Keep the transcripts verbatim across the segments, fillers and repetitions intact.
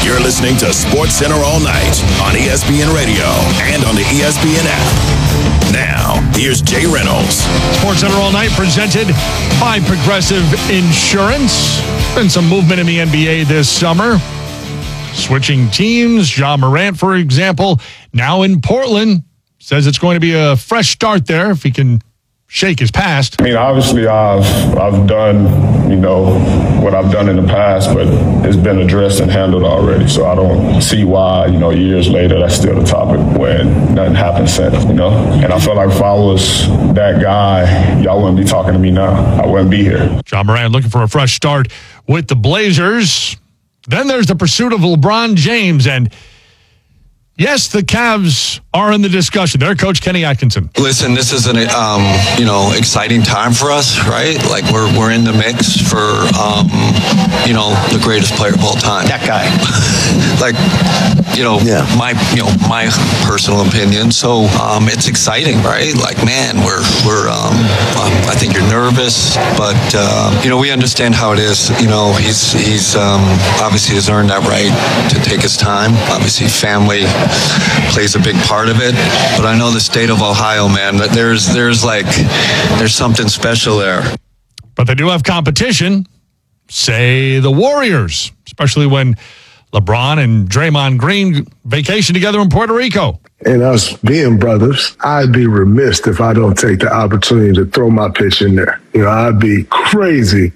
You're listening to SportsCenter All Night on E S P N Radio and on the E S P N app. Now, here's Jay Reynolds. SportsCenter All Night presented by Progressive Insurance. Been some movement in the N B A this summer. Switching teams. Ja Morant, for example, now in Portland. Says it's going to be a fresh start there if he can shake his past. I mean, obviously, I've I've done, you know, what I've done in the past, but it's been addressed and handled already. So I don't see why, you know, years later, that's still the topic when nothing happened since, you know. And I feel like if I was that guy, y'all wouldn't be talking to me now. I wouldn't be here. Ja Morant looking for a fresh start with the Blazers. Then there's the pursuit of LeBron James, and yes, the Cavs are in the discussion. Their coach, Kenny Atkinson. Listen, this is an um, you know exciting time for us, right? Like we're we're in the mix for um, you know the greatest player of all time. That guy. like you know yeah. my you know my personal opinion. So um, it's exciting, right? Like man, we're we're um, um, I think you're nervous, but uh, you know we understand how it is. You know he's he's um, obviously has earned that right to take his time. Obviously, family plays a big part of it, but I know the state of Ohio, man, that there's there's like there's something special there. But they do have competition, say the Warriors, especially when LeBron and Draymond Green vacation together in Puerto Rico. And us being brothers, I'd be remiss if I don't take the opportunity to throw my pitch in there. You know, I'd be crazy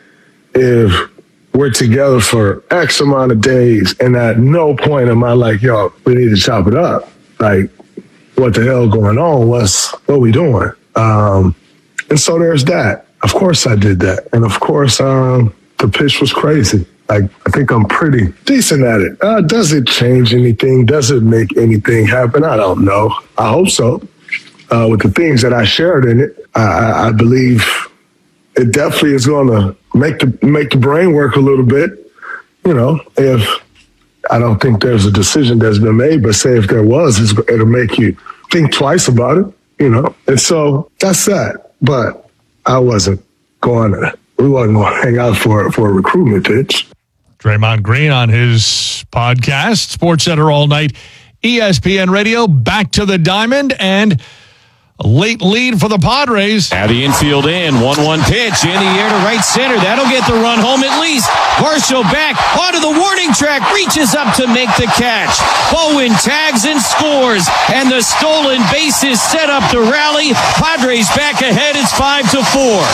if we're together for X amount of days, and at no point am I like, yo, we need to chop it up. Like, what the hell going on? What's, what we doing? Um, and so there's that. Of course I did that. And of course, um, the pitch was crazy. Like, I think I'm pretty decent at it. Uh, does it change anything? Does it make anything happen? I don't know. I hope so. Uh, with the things that I shared in it, I, I believe it definitely is going to make the make the brain work a little bit. You know, if I don't think there's a decision that's been made, but say if there was, it's, it'll make you think twice about it. You know, and so that's that. But I wasn't going to. We wasn't going to hang out for for a recruitment pitch. Draymond Green on his podcast, SportsCenter All Night, E S P N Radio, back to the diamond, and a late lead for the Padres. Now the infield in, one one pitch in the air to right center. That'll get the run home at least. Varsho back onto the warning track, reaches up to make the catch. Bowen tags and scores, and the stolen bases set up the rally. Padres back ahead. It's five to four.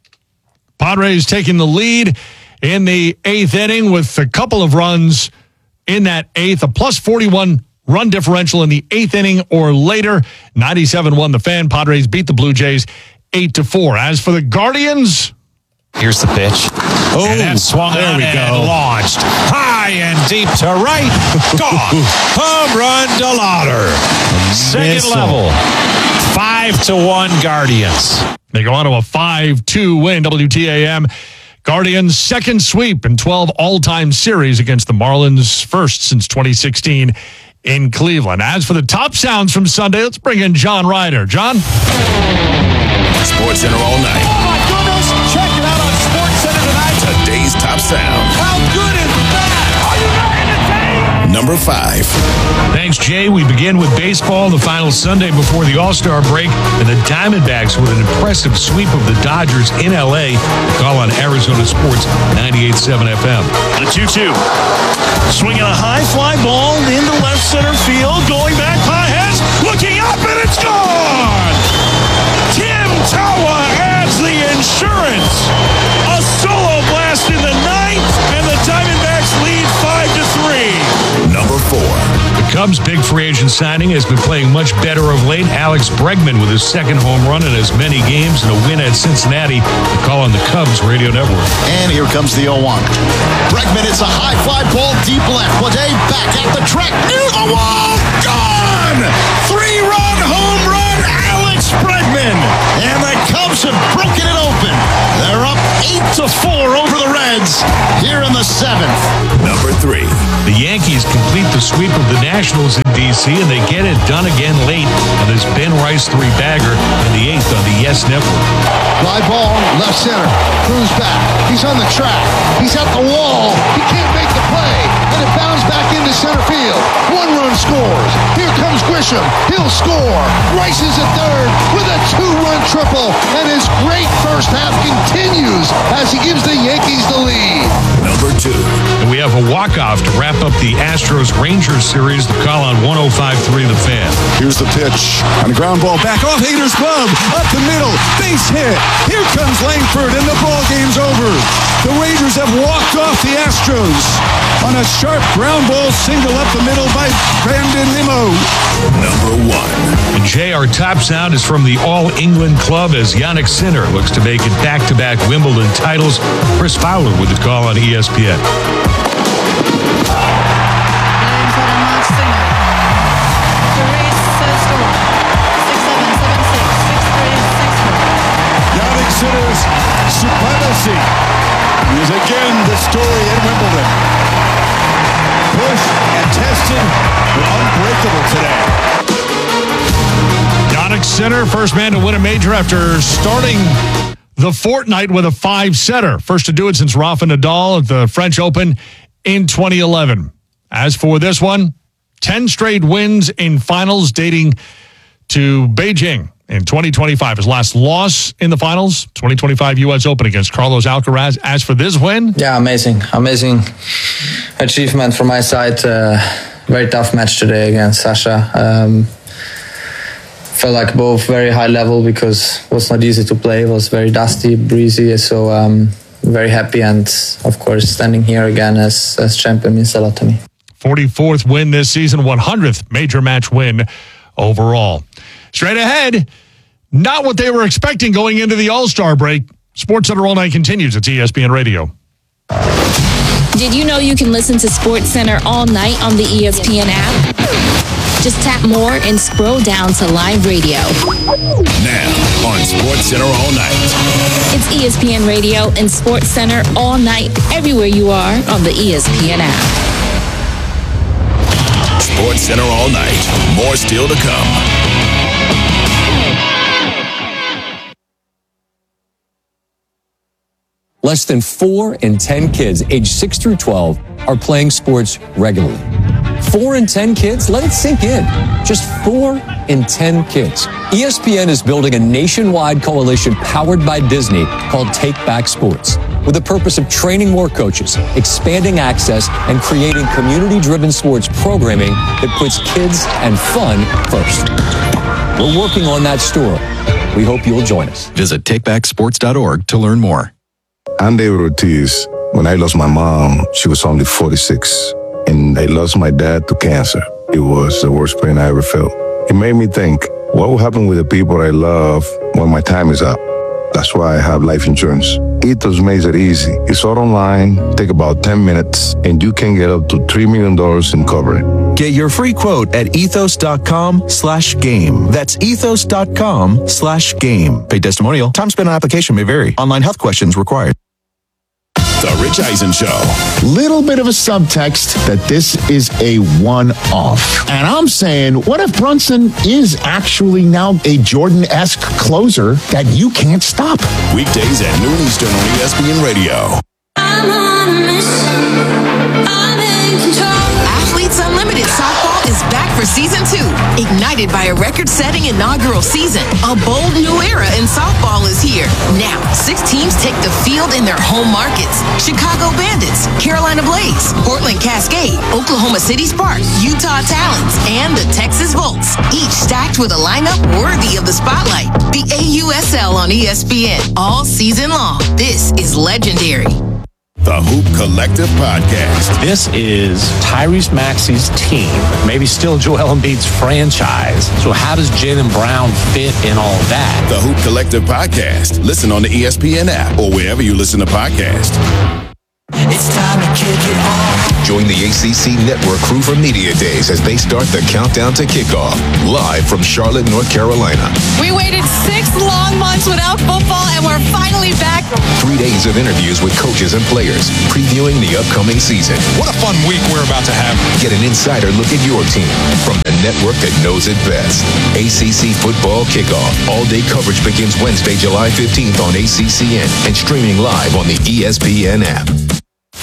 Padres taking the lead in the eighth inning with a couple of runs in that eighth, a plus forty-one run differential in the eighth inning or later. ninety-seven one The Fan. Padres beat the Blue Jays eight to four. As for the Guardians, here's the pitch. Oh, and that swung there on we and go. Launched high and deep to right. Gone. Home run to Lauder. Second Missile. Level. Five to one Guardians. They go on to a five two win. W T A M Guardians' second sweep in twelve all-time series against the Marlins, first since twenty sixteen in Cleveland. As for the top sounds from Sunday, let's bring in John Ryder. John? SportsCenter All Night. Oh, my goodness. Check it out on SportsCenter tonight. Today's top sound. How good is that? Are you not entertained? Number five. Thanks, Jay. We begin with baseball, the final Sunday before the All-Star break, and the Diamondbacks with an impressive sweep of the Dodgers in L A. Call on Arizona Sports ninety-eight point seven F M. The two two. Swinging a high fly ball into left center field. Going back, Pages looking up, and it's gone! Tim Tawa adds the insurance. A solo blast in the ninth, and the Diamondbacks lead five to three. Number four. The Cubs' big free agent signing has been playing much better of late. Alex Bregman with his second home run in as many games and a win at Cincinnati. The call on the Cubs Radio Network. And here comes the oh one. Bregman, it's a high fly ball deep left. Wade back at the track. Near the wall. Gone! Three-run home run, Alex Bregman. And the Cubs have broken it open. They're up eight to four over the Reds here in the seventh. Number three. The Yankees complete the sweep of the Nationals in D C, and they get it done again late on this Ben Rice three-bagger in the eighth on the Yes Network. Fly ball, left center. Cruz back. He's on the track. He's at the wall. He can't make the play. And it bounced back Grisham, he'll score. Rice is at third with a two-run triple, and his great first half continues as he gives the Yankees the lead. Number two. And we have a walk-off to wrap up the Astros-Rangers series. The call on one oh five point three The Fan. Here's the pitch. On the ground ball back off Hader's glove. Up the middle. Base hit. Here comes Langford, and the ball game's over. The Rangers have walked off the Astros on a sharp ground ball single up the middle by Brandon Nimmo. Number one. And Jay, our top sound is from the All England Club as Yannick Sinner looks to make it back-to-back Wimbledon titles. Chris Fowler with the call on E S P N. Yannick Sinner's supremacy is again the story at Wimbledon. Pushed and tested, but unbreakable today. Yannick Sinner, first man to win a major after starting the fortnight with a five-setter. First to do it since Rafa Nadal at the French Open in twenty eleven. As for this one, ten straight wins in finals dating to Beijing in twenty twenty-five. His last loss in the finals, twenty twenty-five U S Open against Carlos Alcaraz. As for this win? Yeah, amazing. Amazing achievement from my side. Uh, very tough match today against Sasha. Um, felt like both very high level because it was not easy to play. It was very dusty, breezy. So um, very happy, and of course standing here again as, as champion means a lot to me. forty-fourth win this season, one hundredth major match win overall. Straight ahead, not what they were expecting going into the All-Star break. SportsCenter All Night continues at E S P N Radio. Did you know you can listen to SportsCenter all night on the E S P N app? Just tap more and scroll down to live radio. Now on SportsCenter All Night. It's E S P N Radio and SportsCenter all night, everywhere you are on the E S P N app. SportsCenter All Night. More still to come. Less than four in ten kids aged six through twelve are playing sports regularly. Four in ten kids? Let it sink in. Just four in ten kids. E S P N is building a nationwide coalition powered by Disney called Take Back Sports, with the purpose of training more coaches, expanding access, and creating community-driven sports programming that puts kids and fun first. We're working on that story. We hope you'll join us. Visit take back sports dot org to learn more. I'm David Ortiz. When I lost my mom, she was only forty-six. And I lost my dad to cancer. It was the worst pain I ever felt. It made me think, what will happen with the people I love when my time is up? That's why I have life insurance. Ethos makes it easy. It's all online, take about ten minutes, and you can get up to three million dollars in coverage. Get your free quote at ethos.com slash game. That's ethos.com slash game. Paid testimonial. Time spent on application may vary. Online health questions required. The Rich Eisen Show. Little bit of a subtext that this is a one-off. And I'm saying, what if Brunson is actually now a Jordan-esque closer that you can't stop? Weekdays at noon Eastern on E S P N Radio. I'm on a mission. I'm in control. Athletes Unlimited Softball is back for season two. Ignited by a record-setting inaugural season, a bold new era in softball is here. Now, six teams take the field in their home markets. Chicago Bandits, Carolina Blaze, Portland Cascade, Oklahoma City Sparks, Utah Talons, and the Texas Volts. Each stacked with a lineup worthy of the spotlight. The A U S L on E S P N all season long. This is legendary. The Hoop Collective Podcast. This is Tyrese Maxey's team, maybe still Joel Embiid's franchise. So how does Jaylen Brown fit in all that? The Hoop Collective Podcast. Listen on the E S P N app or wherever you listen to podcasts. It's time to kick it off. Join the A C C Network crew for Media Days as they start the countdown to kickoff. Live from Charlotte, North Carolina. We waited six long months without football, and we're finally back. Three days of interviews with coaches and players, previewing the upcoming season. What a fun week we're about to have. Get an insider look at your team from the network that knows it best. A C C Football Kickoff. All-day coverage begins Wednesday, July fifteenth on A C C N and streaming live on the E S P N app.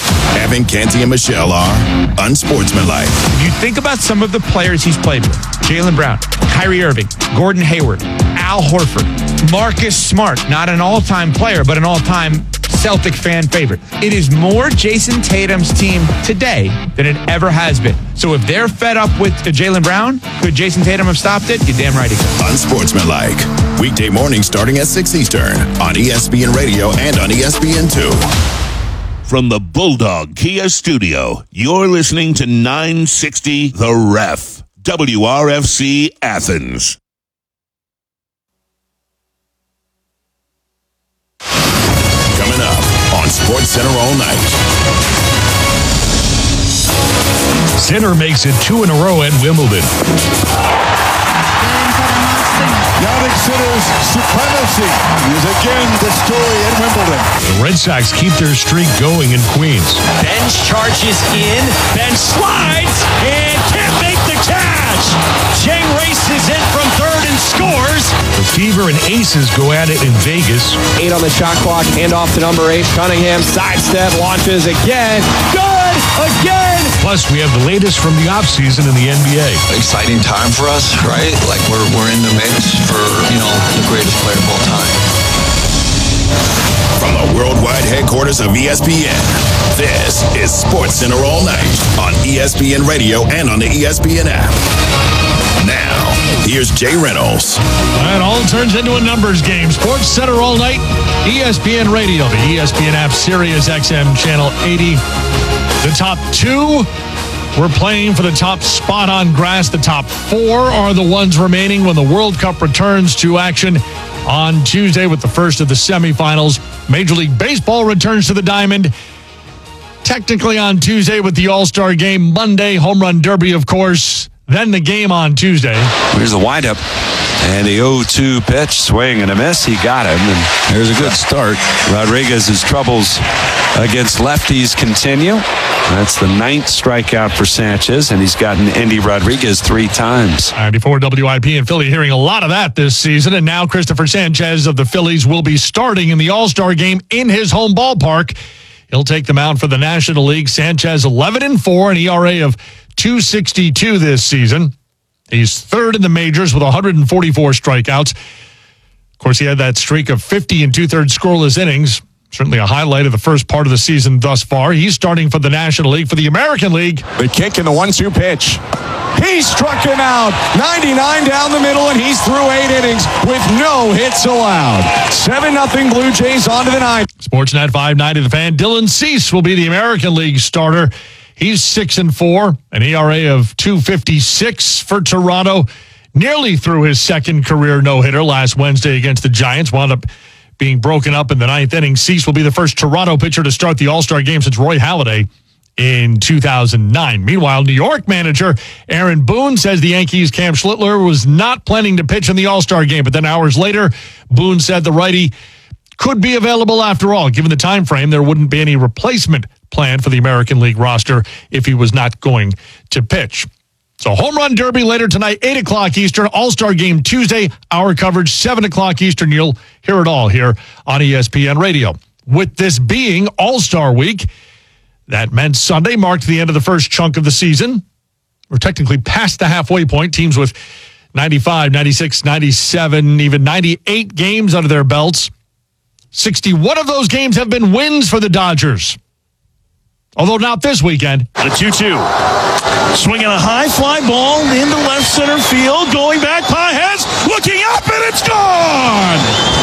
Kevin, Canty, and Michelle are unsportsmanlike. If you think about some of the players he's played with, Jaylen Brown, Kyrie Irving, Gordon Hayward, Al Horford, Marcus Smart, not an all-time player, but an all-time Celtic fan favorite. It is more Jason Tatum's team today than it ever has been. So if they're fed up with Jaylen Brown, could Jason Tatum have stopped it? You're damn right he could. Unsportsmanlike. Weekday mornings starting at six Eastern on E S P N Radio and on E S P N two. From the Bulldog Kia Studio, you're listening to nine sixty The Ref, W R F C Athens. Coming up on SportsCenter all night. Sinner makes it two in a row at Wimbledon. Jannik Sinner's supremacy is again the story at Wimbledon. The Red Sox keep their streak going in Queens. Bench charges in, Bench slides, and can't make the catch. Chang races in from third and scores. The Fever and Aces go at it in Vegas. Eight on the shot clock, hand off to number eight. Cunningham sidestep, launches again. Good again. Plus, we have the latest from the offseason in the N B A. Exciting time for us, right? Like we're we're in the mix for, you know, the greatest player of all time. From the worldwide headquarters of E S P N, this is SportsCenter all night on E S P N Radio and on the E S P N app. Now, here's Jay Reynolds. And all turns into a numbers game. SportsCenter all night, E S P N Radio, the E S P N app, Sirius X M Channel eighty. The top two were playing for the top spot on grass. The top four are the ones remaining when the World Cup returns to action on Tuesday with the first of the semifinals. Major League Baseball returns to the Diamond technically on Tuesday with the All-Star Game. Monday, Home Run Derby, of course. Then the game on Tuesday. Here's the windup. And the oh two pitch, swing and a miss. He got him. And there's a good start. Rodriguez's troubles against lefties continue. That's the ninth strikeout for Sanchez, and he's gotten Andy Rodriguez three times. ninety-four W I P in Philly, hearing a lot of that this season. And now Christopher Sanchez of the Phillies will be starting in the All-Star Game in his home ballpark. He'll take the mound for the National League. Sanchez eleven and four, an E R A of two sixty-two this season. He's third in the majors with one hundred forty-four strikeouts. Of course, he had that streak of fifty and two-thirds scoreless innings. Certainly a highlight of the first part of the season thus far. He's starting for the National League. For the American League, the kick and the one two pitch. He struck him out. ninety-nine down the middle, and he's through eight innings with no hits allowed. seven nothing Blue Jays on to the ninth. Sportsnet five ninety The Fan. Dylan Cease will be the American League starter. He's six and four, an E R A of two fifty-six for Toronto. Nearly through his second career no-hitter last Wednesday against the Giants. Wound up being broken up in the ninth inning. Cease will be the first Toronto pitcher to start the All-Star Game since Roy Halladay in two thousand nine. Meanwhile, New York manager Aaron Boone says the Yankees' Cam Schlittler was not planning to pitch in the All-Star Game. But then hours later, Boone said the righty could be available after all. Given the time frame, there wouldn't be any replacement plan for the American League roster if he was not going to pitch. So Home Run Derby later tonight, eight o'clock Eastern. All-Star Game Tuesday, our coverage, seven o'clock Eastern. You'll hear it all here on E S P N Radio. With this being All-Star Week, that meant Sunday marked the end of the first chunk of the season. We're technically past the halfway point. Teams with ninety-five, ninety-six, ninety-seven, even ninety-eight games under their belts. sixty-one of those games have been wins for the Dodgers. Although not this weekend. The two two. Swinging a high fly ball into left center field. Going back, Pages looking up, and it's gone!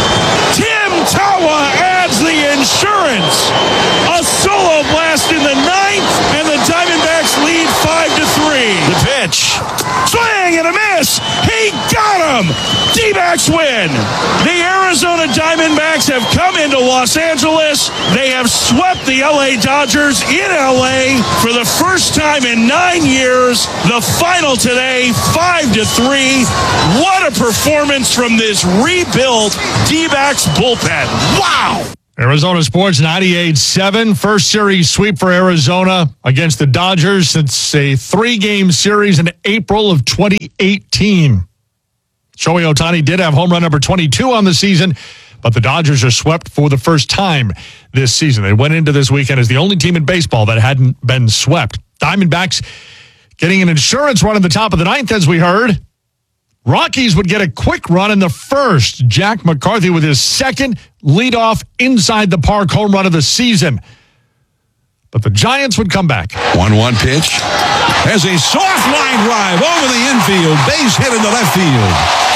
Tim Tawa adds the insurance. A solo blast in the ninth, and the Diamondbacks lead five to three. The pitch. Swing and a miss. He got him. D-backs win. The Arizona Diamondbacks have come into Los Angeles. They have swept the L A Dodgers in L A for the first time in nine years. The final today, five to three. What a performance from this rebuilt D-backs bullpen. Wow. Arizona Sports ninety-eight seven. First series sweep for Arizona against the Dodgers since a three-game series in April of twenty eighteen. Shohei Ohtani did have home run number twenty-two on the season, But the Dodgers are swept for the first time this season. They went into this weekend as the only team in baseball that hadn't been swept. Diamondbacks getting an insurance run in the top of the ninth, as we heard. Rockies would get a quick run in the first. Jack McCarthy with his second leadoff inside the park home run of the season. But the Giants would come back. one one pitch. Has a soft line drive over the infield. Base hit in the left field.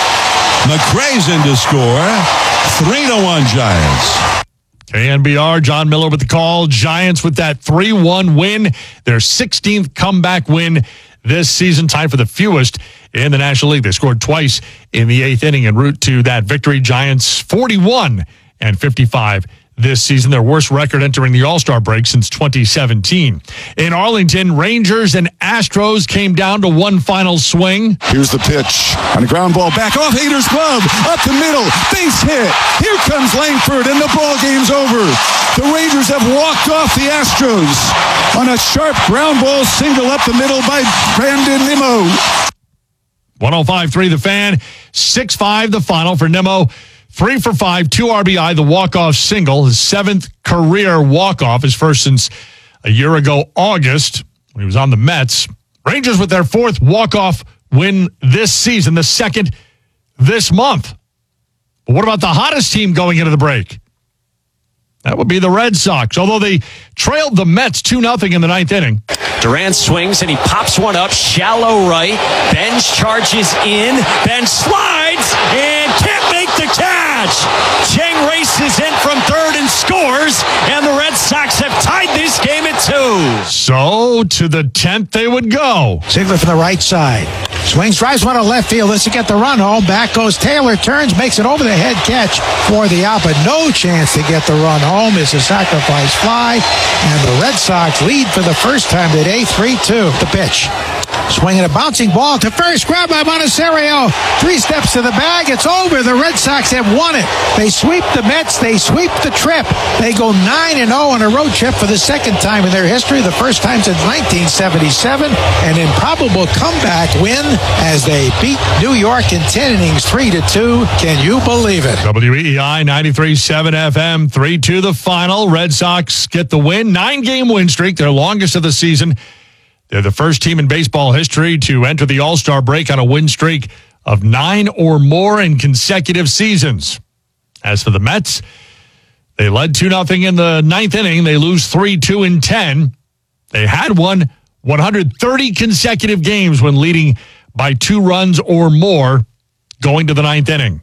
McRae's in to score. three to one Giants. K N B R, John Miller with the call. Giants with that three one win. Their sixteenth comeback win this season, tied for the fewest in the National League. They scored twice in the eighth inning en route to that victory. Giants forty-one and fifty-five this season, their worst record entering the All-Star break since twenty seventeen. In Arlington, Rangers and Astros came down to one final swing. Here's the pitch. On a ground ball back off Hader's glove. Up the middle. Base hit. Here comes Langford, and the ball game's over. The Rangers have walked off the Astros on a sharp ground ball single up the middle by Brandon Nimmo. one oh five point three The Fan, six five the final for Nimmo. Three for five, two R B I, the walk-off single, his seventh career walk-off, his first since a year ago, August, when he was on the Mets. Rangers with their fourth walk-off win this season, the second this month. But what about the hottest team going into the break? That would be the Red Sox, although they trailed the Mets two nothing in the ninth inning. Durant swings and he pops one up, shallow right. Bench charges in. Bench slides and can't make the catch. Chang races in from third and scores, and the Red Sox have tied this game at two. So to the tenth they would go. Ziegler from the right side. Swings, drives one to left field. This to get the run home. Back goes Taylor. Turns, makes an over-the-head catch for the out, but no chance to get the run home. It's a sacrifice fly, and the Red Sox lead for the first time today, three two. The pitch. Swinging a bouncing ball to first, grab by Montecchio. Three steps to the bag. It's over. The Red Sox have won it. They sweep the Mets. They sweep the trip. They go nine and oh on a road trip for the second time in their history, the first time since nineteen seventy-seven. An improbable comeback win as they beat New York in ten innings, three to two. Can you believe it? W E E I ninety-three point seven F M, three two the final. Red Sox get the win. Nine-game win streak, their longest of the season. They're the first team in baseball history to enter the All-Star break on a win streak of nine or more in consecutive seasons. As for the Mets, they led two nothing in the ninth inning. They lose three two in ten. They had won one hundred thirty consecutive games when leading by two runs or more going to the ninth inning.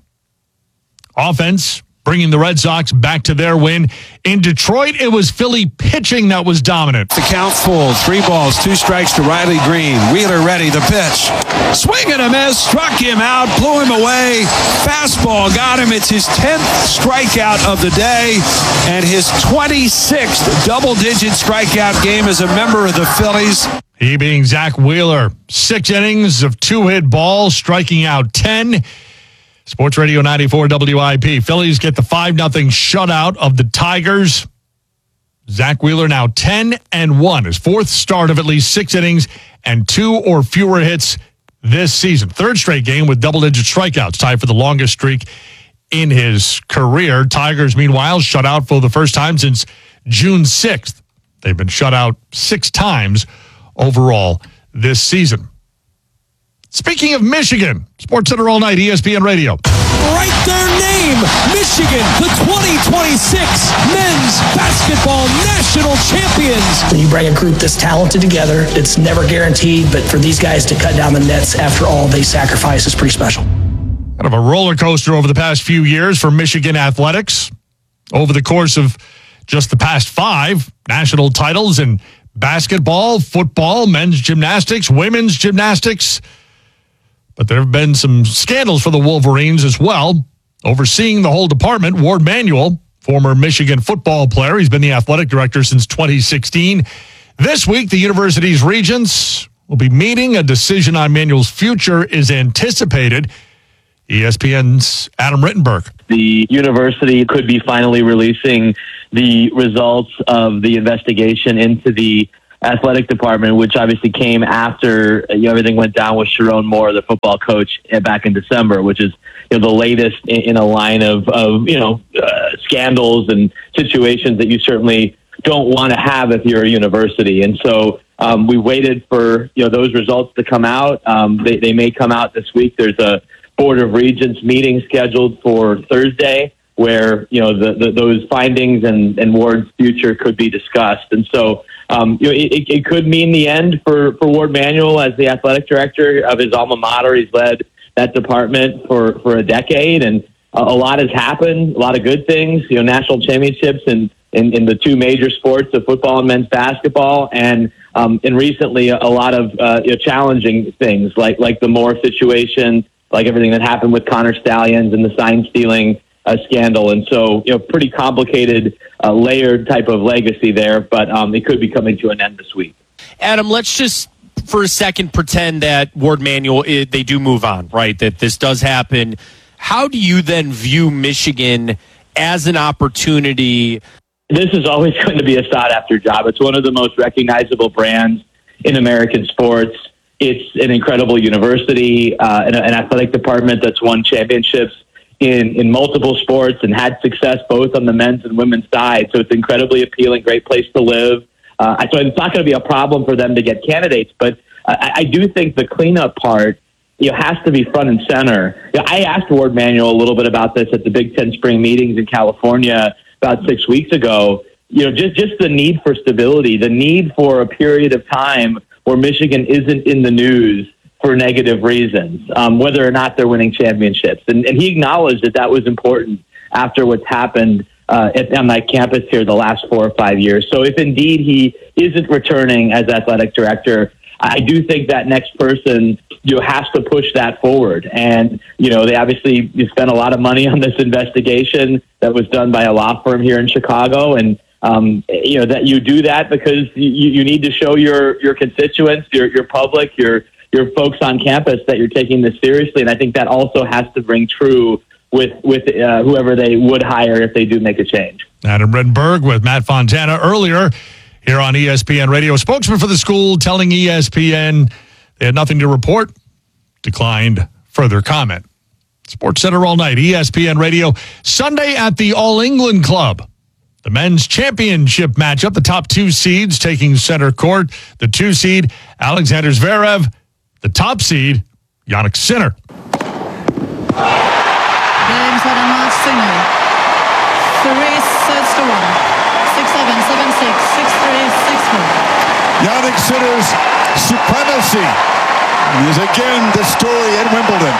Offense, bringing the Red Sox back to their win. In Detroit, it was Philly pitching that was dominant. The count full. Three balls, two strikes to Riley Green. Wheeler ready, the pitch. Swing and a miss. Struck him out, blew him away. Fastball got him. It's his tenth strikeout of the day and his twenty-sixth double-digit strikeout game as a member of the Phillies. He being Zach Wheeler. Six innings of two-hit balls, striking out ten. Sports Radio ninety-four W I P. Phillies get the five nothing shutout of the Tigers. Zach Wheeler now ten and one. His fourth start of at least six innings and two or fewer hits this season. Third straight game with double-digit strikeouts, tied for the longest streak in his career. Tigers, meanwhile, shut out for the first time since June sixth. They've been shut out six times overall this season. Speaking of Michigan, SportsCenter all night, E S P N Radio. Write their name, Michigan, the twenty twenty-six men's basketball national champions. When you bring a group this talented together, it's never guaranteed, but for these guys to cut down the nets after all they sacrifice is pretty special. Kind of a roller coaster over the past few years for Michigan athletics. Over the course of just the past five, national titles in basketball, football, men's gymnastics, women's gymnastics. But there have been some scandals for the Wolverines as well. Overseeing the whole department, Ward Manuel, former Michigan football player. He's been the athletic director since twenty sixteen. This week, the university's regents will be meeting. A decision on Manuel's future is anticipated. E S P N's Adam Rittenberg. The university could be finally releasing the results of the investigation into the athletic department, which obviously came after you know, everything went down with Sharon Moore, the football coach, back in December, which is you know, the latest in, in a line of, of you know, uh, scandals and situations that you certainly don't want to have if you're a university. And so um, we waited for, you know, those results to come out. Um, they, they may come out this week. There's a Board of Regents meeting scheduled for Thursday where, you know, the, the, those findings and, and Ward's future could be discussed. And so, um, you know, it, it could mean the end for, for Ward Manuel as the athletic director of his alma mater. He's led that department for, for a decade, and a, a lot has happened, a lot of good things, you know, national championships and in, in the two major sports of football and men's basketball. And, um, and recently a, a lot of, uh, you know, challenging things like, like the Moore situation, like everything that happened with Connor Stallions and the sign stealing uh, scandal. And so, you know, pretty complicated, uh, layered type of legacy there, but um, it could be coming to an end this week. Adam, let's just for a second pretend that Ward Manuel, it, they do move on, right? That this does happen. How do you then view Michigan as an opportunity? This is always going to be a sought-after job. It's one of the most recognizable brands in American sports. It's an incredible university, uh, an, an athletic department that's won championships in, in multiple sports and had success both on the men's and women's side. So it's incredibly appealing, great place to live. Uh, so it's not going to be a problem for them to get candidates, but I, I do think the cleanup part, you know, has to be front and center. You know, I asked Ward Manuel a little bit about this at the Big Ten spring meetings in California about six weeks ago. You know, just, just the need for stability, the need for a period of time where Michigan isn't in the news for negative reasons, um, whether or not they're winning championships. And, and he acknowledged that that was important after what's happened uh, at, on that campus here the last four or five years. So if indeed he isn't returning as athletic director, I do think that next person, you know, has to push that forward. And, you know, they obviously you spent a lot of money on this investigation that was done by a law firm here in Chicago. And, um, you know, that you do that because you, you need to show your, your constituents, your, your public, your, your folks on campus that you're taking this seriously. And I think that also has to ring true with, with uh, whoever they would hire if they do make a change. Adam Rittenberg with Matt Fontana earlier here on E S P N Radio. A spokesman for the school telling E S P N they had nothing to report, declined further comment. Sports Center all night, E S P N Radio. Sunday at the All England Club. The men's championship matchup, the top two seeds taking center court. The two seed, Alexander Zverev. The top seed, Jannik Sinner. Games at a match Sinner. Three sets to one. Six seven, seven six, six three, six four. Jannik Sinner's supremacy is again the story at Wimbledon.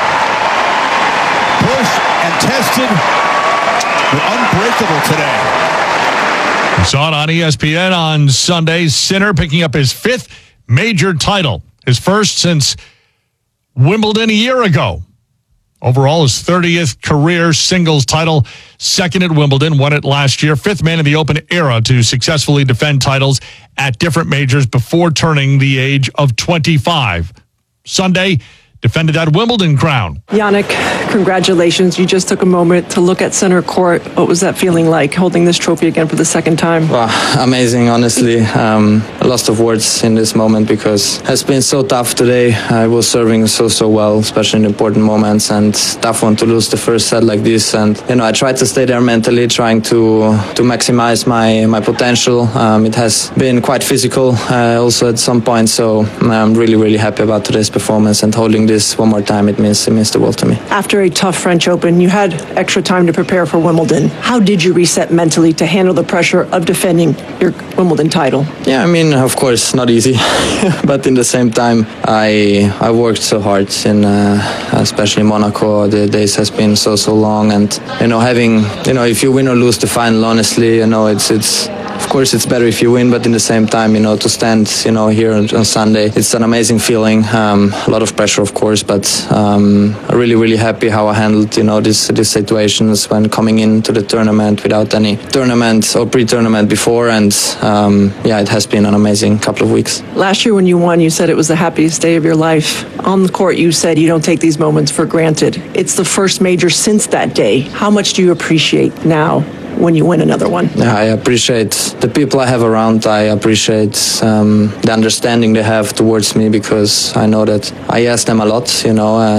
Pushed and tested, but unbreakable today. We saw it on E S P N on Sunday. Sinner picking up his fifth major title, his first since Wimbledon a year ago. Overall, his thirtieth career singles title, second at Wimbledon, won it last year. Fifth man in the Open era to successfully defend titles at different majors before turning the age of twenty-five. Sunday, defended that Wimbledon crown. Jannik, congratulations. You just took a moment to look at center court. What was that feeling like, holding this trophy again for the second time? Well, amazing, honestly. Um, I lost of words in this moment because it has been so tough today. I was serving so, so well, especially in important moments, and tough one to lose the first set like this. And, you know, I tried to stay there mentally, trying to to maximize my, my potential. Um, it has been quite physical uh, also at some point, so I'm really, really happy about today's performance, and holding this one more time, it means, it means the world to me. After a tough French Open, you had extra time to prepare for Wimbledon. How did you reset mentally to handle the pressure of defending your Wimbledon title? Yeah, I mean, of course, not easy, but in the same time, I I worked so hard in, uh, especially in Monaco. The days has been so so long, and you know, having you know, if you win or lose the final, honestly, you know, it's it's. Of course, it's better if you win, but in the same time, you know, to stand, you know, here on, on Sunday, it's an amazing feeling. Um, a lot of pressure, of course, but um, I'm really, really happy how I handled, you know, these these situations when coming into the tournament without any tournament or pre-tournament before, and um, yeah, it has been an amazing couple of weeks. Last year when you won, you said it was the happiest day of your life. On the court, you said you don't take these moments for granted. It's the first major since that day. How much do you appreciate now when you win another one? Yeah, I appreciate the people I have around. I appreciate um, the understanding they have towards me, because I know that I ask them a lot, you know. Uh,